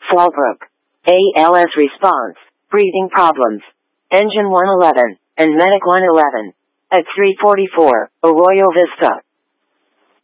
Fallbrook. ALS response, breathing problems. Engine 111, and Medic 111. At 3:44, Arroyo Vista.